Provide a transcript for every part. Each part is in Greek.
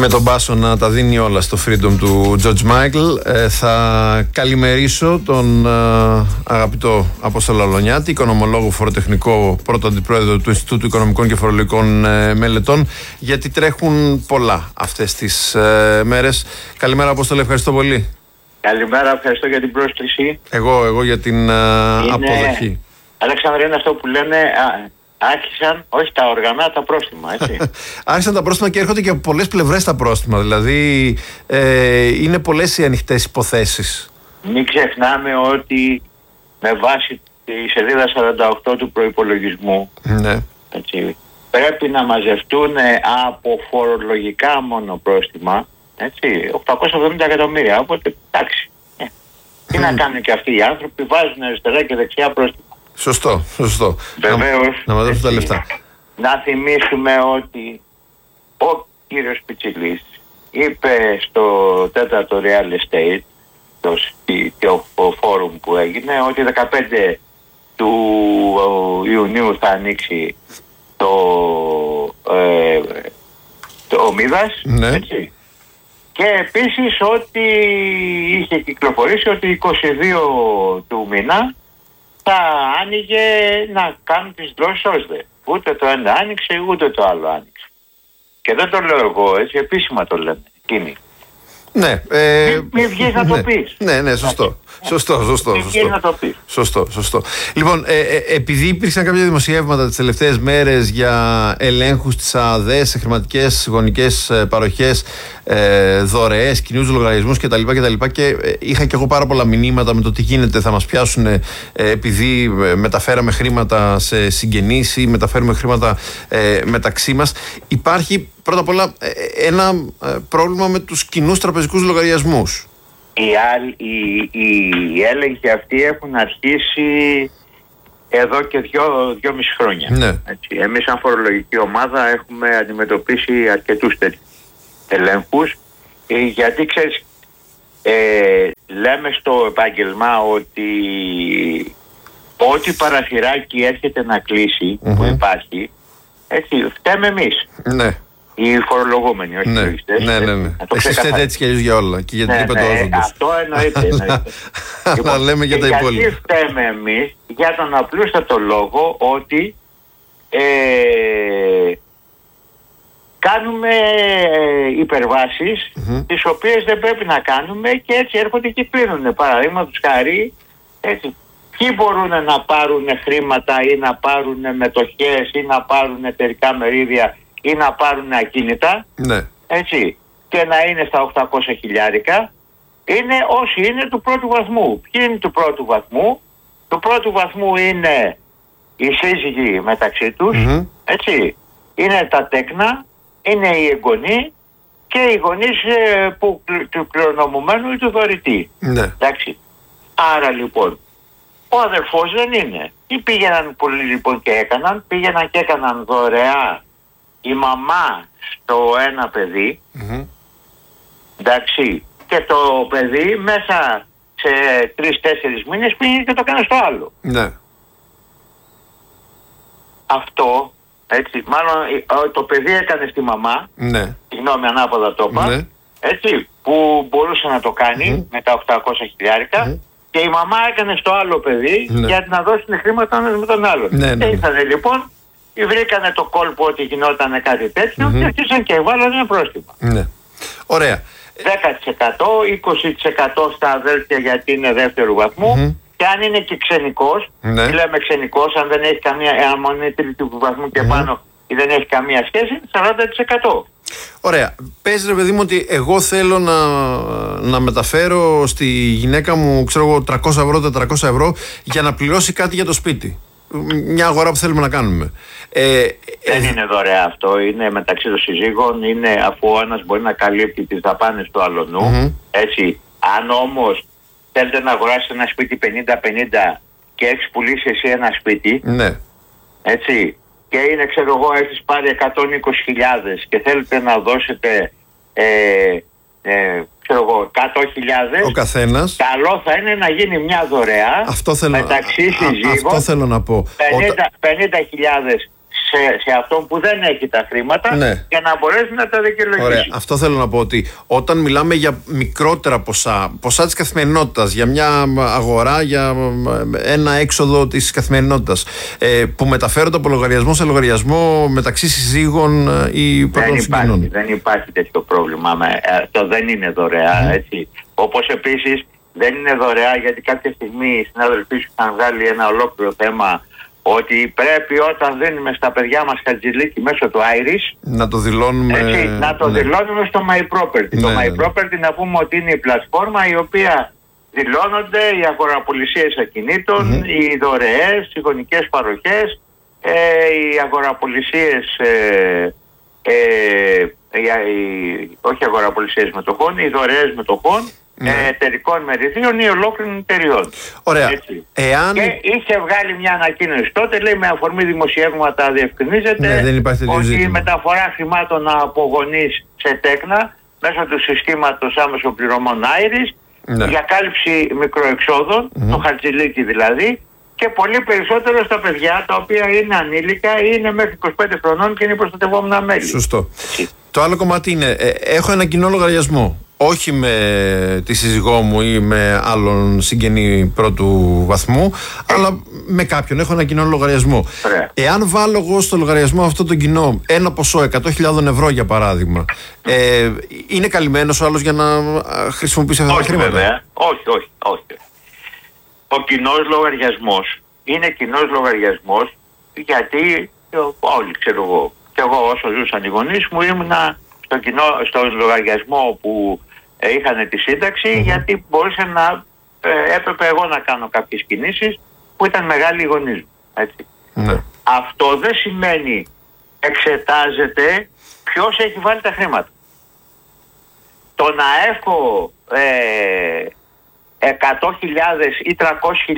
Με τον Πάσο να τα δίνει όλα στο Freedom του George Michael. Θα καλημερίσω τον αγαπητό Απόστολο Αλονιάτη, οικονομολόγο, φοροτεχνικό, πρώτο αντιπρόεδρο του Ινστιτούτου Οικονομικών και Φορολογικών Μελετών, γιατί τρέχουν πολλά αυτές τις μέρες. Καλημέρα, Απόστολε, ευχαριστώ πολύ. Καλημέρα, ευχαριστώ για την πρόσκληση. Εγώ για την αποδοχή. Αλέξανδρε, είναι αυτό που λένε, άρχισαν, όχι τα όργανα, τα πρόστιμα, έτσι. Άρχισαν τα πρόστιμα και έρχονται και από πολλές πλευρές τα πρόστιμα, δηλαδή είναι πολλές οι ανοιχτές υποθέσεις. Μην ξεχνάμε ότι με βάση τη σελίδα 48 του προϋπολογισμού, ναι, έτσι, πρέπει να μαζευτούν από φορολογικά μόνο πρόστιμα, έτσι, 870 εκατομμύρια, οπότε εντάξει. Τι να κάνουν και αυτοί οι άνθρωποι, βάζουν αριστερά και δεξιά πρόστιμα. Σωστό. Βεβαίως, να μαζέψουν τα λεφτά. Να θυμίσουμε ότι ο κύριος Πιτσιλής είπε στο τέταρτο Real Estate, το φόρουμ που έγινε, ότι 15 του Ιουνίου θα ανοίξει το Μίδας, ναι. έτσι. Και επίσης ότι είχε κυκλοφορήσει ότι 22 του μήνα θα άνοιγε να κάνουν τις δηλώσεις ΩΣΔΕ. Ούτε το ένα άνοιξε, ούτε το άλλο άνοιξε. Και δεν το λέω εγώ, έτσι, επίσημα το λένε εκείνοι. Ναι. Μην βγεις να το πεις. Ναι, σωστό. Σωστό. Λοιπόν, επειδή υπήρξαν κάποια δημοσιεύματα τις τελευταίες μέρες για ελέγχους της ΑΔΕ σε χρηματικές γονικές παροχές, δωρεές, κοινούς λογαριασμούς κτλ. Και είχα και εγώ πάρα πολλά μηνύματα με το τι γίνεται, θα μας πιάσουν επειδή μεταφέραμε χρήματα σε συγγενείς ή μεταφέρουμε χρήματα μεταξύ μας. Υπάρχει πρώτα απ' όλα ένα πρόβλημα με τους κοινούς τραπεζικούς λογαριασμούς. Οι έλεγχοι αυτοί έχουν αρχίσει εδώ και 2,5 χρόνια. Ναι. Έτσι. Εμείς σαν φορολογική ομάδα έχουμε αντιμετωπίσει αρκετούς τέτοιους ελέγχους, γιατί ξέρεις, λέμε στο επάγγελμα ότι ό,τι παραθυράκι έρχεται να κλείσει, που υπάρχει, έτσι, φταίμε εμείς. Ναι. Οι φορολογούμενοι, όχι οι λογιστές. Ναι. Εσείς φταίτε έτσι κι αλλιώς για όλα και για την υπετόζοντος. Αυτό εννοείται. Να λέμε για τα υπόλοιπα. Γιατί φταίμε εμείς? Για τον απλούστατο λόγο ότι κάνουμε υπερβάσεις τις οποίες δεν πρέπει να κάνουμε και έτσι έρχονται και κλείνουν. Παραδείγματος χάρη, έτσι, ποιοι μπορούν να πάρουν χρήματα ή να πάρουν μετοχές ή να πάρουν εταιρικά μερίδια ή να πάρουν ακίνητα, ναι, έτσι, και να είναι στα 800 χιλιάρικα, είναι όσοι είναι του πρώτου βαθμού. Ποιοι είναι του πρώτου βαθμού? Του πρώτου βαθμού είναι οι σύζυγοι μεταξύ τους, έτσι, είναι τα τέκνα, είναι οι εγγονοί και οι γονείς του κληρονομουμένου ή του δωρητή. Ναι. Εντάξει. Άρα λοιπόν, ο αδερφός δεν είναι. Τι πήγαιναν πολλοί λοιπόν και έκαναν? Πήγαιναν και έκαναν δωρεά η μαμά στο ένα παιδί, εντάξει, και το παιδί μέσα σε 3-4 μήνες πήγε και το έκανε στο άλλο. Ναι. Αυτό, έτσι, μάλλον το παιδί έκανε στη μαμά, ναι, συγγνώμη, ανάποδα το είπα, ναι, έτσι, που μπορούσε να το κάνει με τα 800 χιλιάρικα, και η μαμά έκανε στο άλλο παιδί για να δώσει χρήματα με τον άλλον. Και ήρθανε λοιπόν, βρήκανε το κόλπο ότι γινόταν κάτι τέτοιο και αρχίσαν και βάλανε πρόστιμα. Ναι. Ωραία. 10%, 20% στα αδέρφια γιατί είναι δεύτερου βαθμού, και αν είναι και ξενικός, λέμε ξενικός, αν δεν έχει καμία, αν μόνο είναι τρίτου βαθμού και πάνω ή δεν έχει καμία σχέση, 40%. Ωραία. Πες ρε παιδί μου ότι εγώ θέλω να μεταφέρω στη γυναίκα μου, ξέρω εγώ, 300 ευρώ, 400 ευρώ για να πληρώσει κάτι για το σπίτι. Μια αγορά που θέλουμε να κάνουμε. Δεν είναι δωρεά αυτό, είναι μεταξύ των συζύγων, είναι αφού ο ένας μπορεί να καλύπτει τις δαπάνες του αλλονού, έτσι. Αν όμως θέλετε να αγοράσετε ένα σπίτι 50-50 και έχεις πουλήσει εσύ ένα σπίτι, ναι, έτσι, και είναι, ξέρω εγώ, έχεις πάρει 120.000 και θέλετε να δώσετε ξέρω εγώ, 100.000 ο καθένας, καλό θα είναι να γίνει μια δωρεά μεταξύ συζύγων. Αυτό θέλω να πω. 50.000 σε αυτόν που δεν έχει τα χρήματα, ναι, για να μπορέσει να τα δικαιολογήσει. Ωραία. Αυτό θέλω να πω, ότι όταν μιλάμε για μικρότερα ποσά της καθημερινότητας, για μια αγορά, για ένα έξοδο της καθημερινότητας, που μεταφέρονται από λογαριασμό σε λογαριασμό μεταξύ συζύγων ή πρώτων συγγενών. Δεν υπάρχει τέτοιο πρόβλημα. Αυτό δεν είναι δωρεά, έτσι. Όπως επίσης δεν είναι δωρεά, γιατί κάποια στιγμή οι συνάδελφοί σου είχαν βγάλει ένα ολόκληρο θέμα ότι πρέπει όταν δίνουμε στα παιδιά μας χαρτζηλίκι μέσω του Iris να το δηλώνουμε, έτσι, να το δηλώνουμε στο MyProperty. Το MyProperty, να πούμε ότι είναι η πλατφόρμα η οποία δηλώνονται οι αγοραπολισίες ακινήτων, οι δωρεές, οι γονικές παροχές, οι αγοραπολισίες, όχι αγοραπολισίες μετοχών, οι δωρεές μετοχών, εταιρικών μεριδίων ή ολόκληρων εταιριών. Ωραία. Και είχε βγάλει μια ανακοίνωση τότε, λέει, με αφορμή δημοσιεύματα διευκρινίζεται ότι η μεταφορά χρημάτων από γονείς σε τέκνα μέσω του συστήματος άμεσων πληρωμών Iris για κάλυψη μικροεξόδων, το χαρτζηλίκι δηλαδή, και πολύ περισσότερο στα παιδιά τα οποία είναι ανήλικα ή είναι μέχρι 25 χρονών και είναι προστατευόμενα μέλη. Σωστό. Το άλλο κομμάτι είναι, έχω ένα κοινό λογαριασμό. Όχι με τη σύζυγό μου ή με άλλον συγγενή πρώτου βαθμού, αλλά με κάποιον. Έχω ένα κοινό λογαριασμό. Εάν βάλω εγώ στο λογαριασμό αυτό το κοινό ένα ποσό 100.000 ευρώ, για παράδειγμα, είναι καλυμμένος ο άλλος για να χρησιμοποιήσει αυτά τα χρήματα? Βέβαια. Όχι. Ο κοινός λογαριασμός είναι κοινός λογαριασμός γιατί όλοι, ξέρω εγώ, και εγώ όσο ζούσαν οι γονείς μου ήμουνα στο λογαριασμό που είχαν τη σύνταξη, γιατί μπορούσε να έπρεπε εγώ να κάνω κάποιες κινήσεις που ήταν μεγάλοι οι γονείς μου, έτσι. Αυτό δεν σημαίνει εξετάζεται ποιος έχει βάλει τα χρήματα. Το να έχω 100.000 ή 300.000,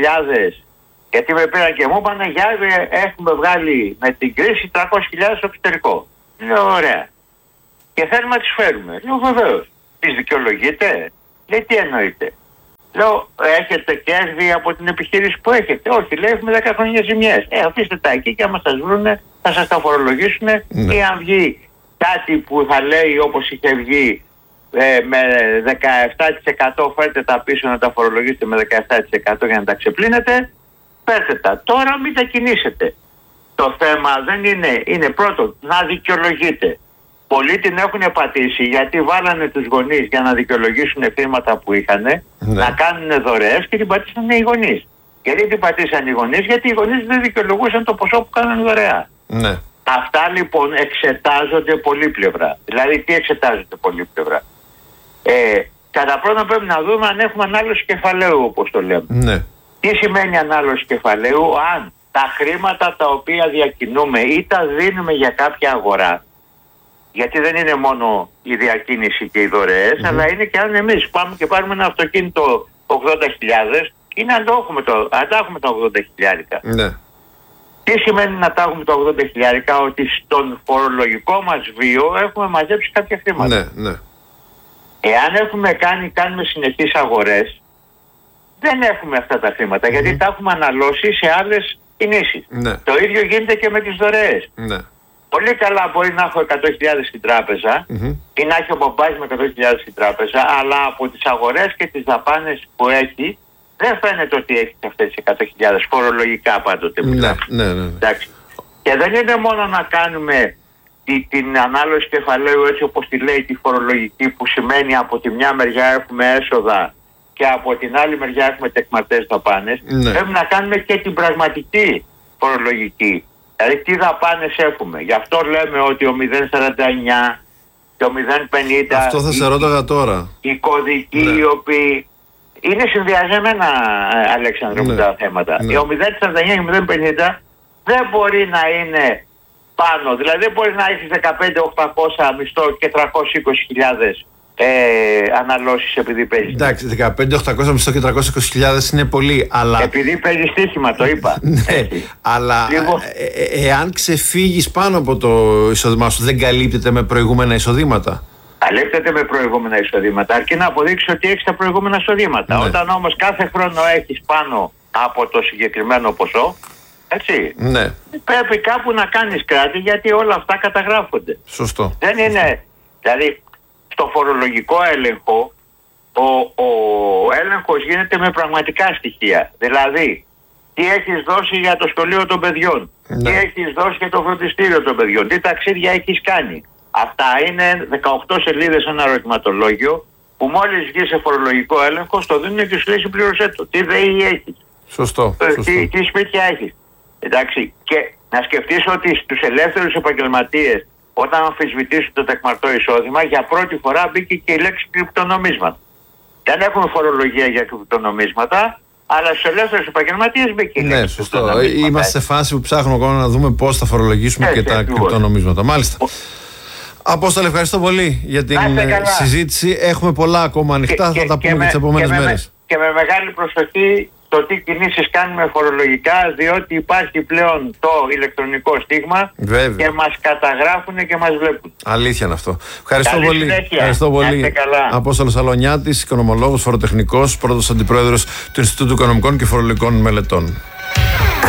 γιατί με πήραν και μου είπανε έχουμε βγάλει με την κρίση 300.000 στο εξωτερικό. Λέω ωραία. Και θέλουμε να τις φέρουμε. Λέω βεβαίως. Τις δικαιολογείτε? Λέει τι εννοείται? Λέω έχετε κέρδη από την επιχείρηση που έχετε? Όχι, λέει έχουμε 10 χρόνια ζημιές. Αφήστε τα εκεί και άμα σας βρούνε θα σας τα φορολογήσουν, ή αν βγει κάτι που θα λέει όπως είχε βγει με 17% φέρτε τα πίσω να τα φορολογήσετε με 17% για να τα ξεπλύνετε, φέρτε τα. Τώρα μην τα κινήσετε. Το θέμα δεν είναι πρώτον να δικαιολογείτε. Πολλοί την έχουν πατήσει γιατί βάλανε τους γονείς για να δικαιολογήσουν χρήματα που είχαν, να κάνουν δωρεές, και την πατήσανε οι γονείς. Γιατί την πατήσανε οι γονείς? Γιατί οι γονείς δεν δικαιολογούσαν το ποσό που κάνανε δωρεά. Αυτά λοιπόν εξετάζονται πολύπλευρα. Δηλαδή τι εξετάζονται πολύπλευρα? Κατά πρώτα πρέπει να δούμε αν έχουμε ανάλωση κεφαλαίου, όπως το λέμε. Τι σημαίνει ανάλωση κεφαλαίου? Αν τα χρήματα τα οποία διακινούμε ή τα δίνουμε για κάποια αγορά, γιατί δεν είναι μόνο η διακίνηση και οι δωρεές, αλλά είναι και αν εμείς πάμε και πάρουμε ένα αυτοκίνητο 80.000, είναι αν τα έχουμε τα 80.000. Τι σημαίνει να τα έχουμε τα 80.000? Ότι στον φορολογικό μας βίο έχουμε μαζέψει κάποια χρήματα. Εάν κάνουμε συνεχείς αγορές, δεν έχουμε αυτά τα χρήματα, γιατί τα έχουμε αναλώσει σε άλλες κινήσεις. Το ίδιο γίνεται και με τις δωρεές. Πολύ καλά μπορεί να έχω 100.000 στην τράπεζα ή να έχει ο μπαμπάς με 100.000 στην τράπεζα, αλλά από τις αγορές και τις δαπάνες που έχει δεν φαίνεται ότι έχει αυτές τις 100.000 φορολογικά πάντοτε. Εντάξει. Και δεν είναι μόνο να κάνουμε την ανάλωση κεφαλαίου έτσι όπως τη λέει τη φορολογική, που σημαίνει από τη μια μεριά έχουμε έσοδα και από την άλλη μεριά έχουμε τεκματές δαπάνες. Πρέπει να κάνουμε και την πραγματική φορολογική. Δηλαδή τι δαπάνες έχουμε. Γι' αυτό λέμε ότι ο 0,49 και ο 0,50... Αυτό θα σε ρώταγα τώρα. Οι κωδικοί οι οποίοι... Είναι συνδυαζεμένα, Αλέξανδρο, με τα θέματα. Ο 0,49 και ο 0,50 δεν μπορεί να είναι πάνω. Δηλαδή δεν μπορεί να έχεις 15.800 μισθό και 320.000 αναλώσεις επειδή παίζεις. Εντάξει, 15.800 μισθό και 320.000 είναι πολύ, αλλά... Επειδή παίζεις στοίχημα, το είπα. Αλλά εάν ξεφύγεις πάνω από το εισόδημά σου, δεν καλύπτεται με προηγούμενα εισοδήματα? Καλύπτεται με προηγούμενα εισοδήματα, αρκεί να αποδείξεις ότι έχεις τα προηγούμενα εισοδήματα. Όταν όμως κάθε χρόνο έχεις πάνω από το συγκεκριμένο ποσό, Έτσι. Ναι. Πρέπει κάπου να κάνεις κράτη, γιατί όλα αυτά καταγράφονται. Σωστό. Δεν είναι. Δηλαδή, στο φορολογικό έλεγχο, ο έλεγχος γίνεται με πραγματικά στοιχεία. Δηλαδή, τι έχεις δώσει για το σχολείο των παιδιών, ναι. τι έχεις δώσει για το φροντιστήριο των παιδιών, τι ταξίδια έχεις κάνει. Αυτά είναι 18 σελίδες ένα ερωτηματολόγιο που μόλις βγει σε φορολογικό έλεγχο στο δίνουν και σου λέει συμπλήρωσέ το. Τι ΔΕΗ έχεις. Σωστό. Τι σπίτια έχεις. Εντάξει. Και να σκεφτείς ότι στους ελεύθερους επαγγελματίες, όταν αμφισβητήσουν το τεκμαρτό εισόδημα, για πρώτη φορά μπήκε και η λέξη κρυπτονομίσματα. Δεν έχουν φορολογία για κρυπτονομίσματα, αλλά στους ελεύθερους επαγγελματίες μπήκε η λέξη. Ναι, σωστό. Είμαστε σε φάση που ψάχνουμε ακόμα να δούμε πώς θα φορολογήσουμε και τα κρυπτονομίσματα. Μάλιστα. Απόστολε, ευχαριστώ πολύ για την συζήτηση. Έχουμε πολλά ακόμα ανοιχτά, θα τα πούμε τις επόμενες μέρες. Και με μεγάλη προσοχή το τι κινήσεις κάνουμε φορολογικά, διότι υπάρχει πλέον το ηλεκτρονικό στίγμα. Βέβαια. Και μας καταγράφουν και μας βλέπουν. Αλήθεια είναι αυτό. Ευχαριστώ πολύ. Απόστολος Αλονιάτης, οικονομολόγος, φοροτεχνικός, πρώτος αντιπρόεδρος του Ινστιτούτου Οικονομικών και Φορολογικών Μελετών.